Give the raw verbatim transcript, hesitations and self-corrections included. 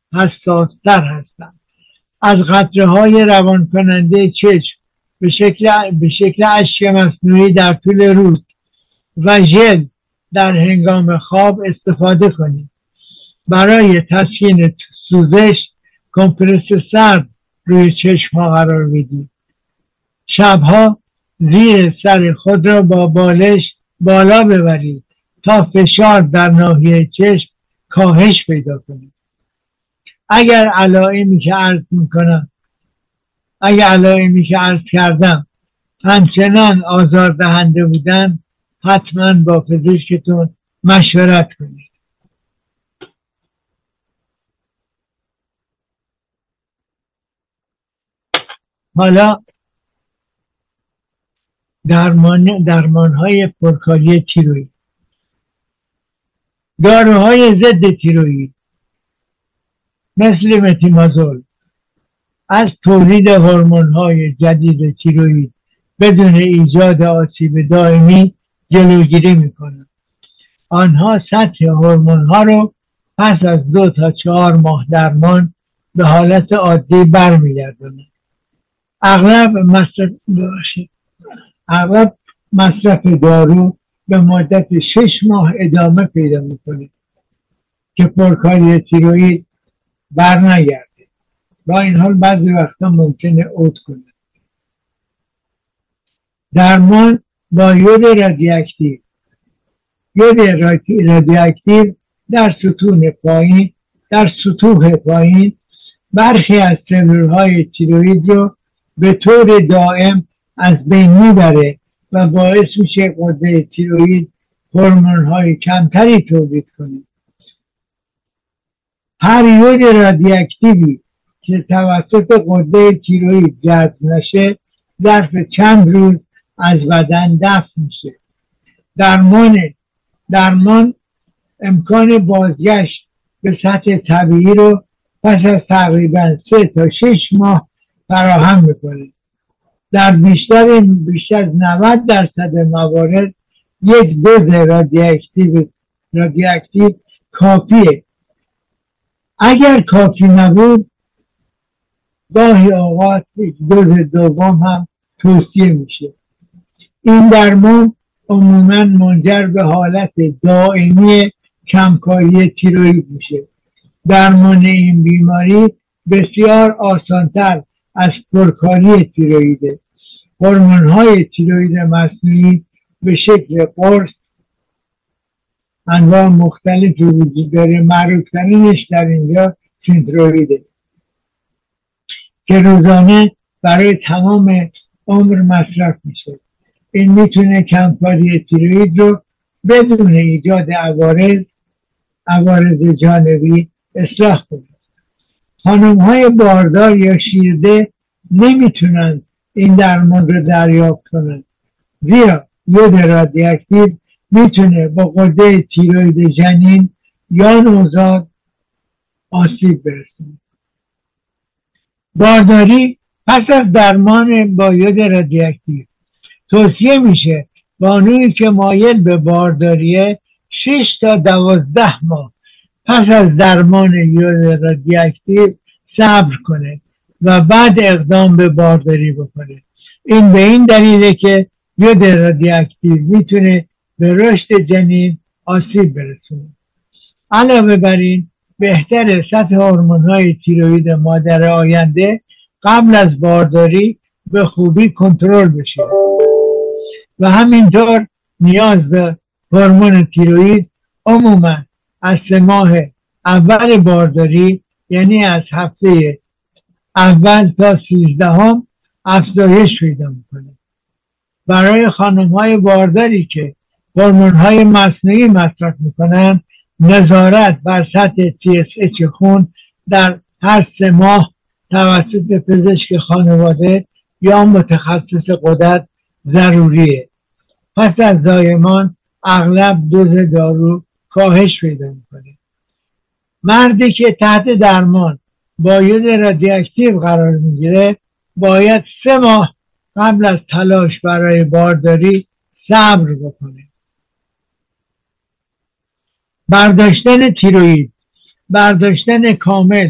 حساستر هستند. از قطره های روان کننده چشم به شکل به شکل اشک مصنوعی در طول روز و ژل در هنگام خواب استفاده کنید. برای تسکین سوزش کمپرس سرد روی چشم ها قرار بدید. شبها زیر سر خود را با بالش بالا ببرید تا فشار در ناحیه چشم کاهش پیدا کنید. اگر علائمی که عرض میکنم اگر علائمی که عرض کردم همچنان آزاردهنده بودن، حتما با پزشکتون مشورت کنید. حالا درمان درمان های پرکاری تیروئید. داروهای ضد تیروئید مثل متیمازول از تولید هورمون های جدید تیروئید بدون ایجاد آسیب دائمی جلوگیری میکنند. آنها سطح هورمون ها رو پس از دو تا چهار ماه درمان به حالت عادی برمیگردانند. اغلب مصرف اغلب مصرف دارو به مدت شش ماه ادامه پیدا میکنه که پرکاری تیروئید بر نگرده. با این حال بعضی وقتا ممکنه عود کنه. درمان با یود رادیواکتیو. یود رادیواکتیو در ستون پایین در سطوح پایین برخی از سلولهای تیروئید رو به طور دائم از بین میبره و باعث میشه غده تیروئید هورمون‌های کمتری تولید کنه. هر یود رادیواکتیوی که توسط غده تیروئید جذب نشه ظرف چند روز از بدن دفع میشه. درمان درمان امکان بازگشت به سطح طبیعی رو پس از تقریبا سه تا شش ماه فراهم میکنه. در بیشتر بیشتر از نود درصد موارد یک دوز رادیواکتیو رادیواکتیو کافیه. اگر کافی نبود گاهی اوقات یک دوز دوم هم توصیه میشه. این درمان عموما منجر به حالت دائمی کمکاری تیروئید میشه. درمان این بیماری بسیار آسانتر از پرکاری تیروئیده. هورمون‌های تیروئید مصنوعی به شکل قرص انواع مختلفی وجود داره. معروف‌ترینش در اینجا سینتروئیده که روزانه برای تمام عمر مصرف میشه. این میتونه کمکاری تیروئید رو بدون ایجاد عوارض عوارض جانبی اصلاح کنه. خانم های باردار یا شیرده نمیتونن این درمان رو دریافت کنن، زیرا یود رادیواکتیو میتونه با غده تیروئید جنین یا نوزاد آسیب برسونه. بارداری پس از درمان با یود رادیواکتیو توصیه میشه بانویی که مایل به بارداریه شش تا دوازده ماه پس از درمان یود رادیواکتیو صبر کنه و بعد اقدام به بارداری بکنه. این به این دلیله که یود رادیواکتیو میتونه به رشد جنین آسیب برسونه. علاوه بر این بهتره سطح هورمون‌های تیروئید مادر آینده قبل از بارداری به خوبی کنترل بشه و همینطور نیاز به هورمون تیروئید عموما از سه ماه اول بارداری، یعنی از هفته اول تا سیزدهم افزایش پیدا میکنه. برای خانم‌های بارداری که هورمون‌های مصنوعی مصرف میکنن، نظارت بر سطح تی اس اچ خون در هر سه ماه توسط پزشک خانواده یا متخصص غدد ضروریه. پس از زایمان اغلب دوز دارو کاهش پیدا میکنه. مردی که تحت درمان با یود رادیواکتیو قرار میگیره باید سه ماه قبل از تلاش برای بارداری صبر بکنه. برداشتن تیروئید، برداشتن کامل